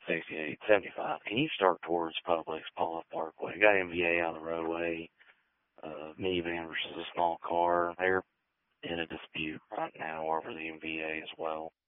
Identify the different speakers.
Speaker 1: 68, 75. Can you start towards Publix, Paula Parkway? Got MVA on the roadway, minivan versus a small car. They're in a dispute right now over the MVA as well.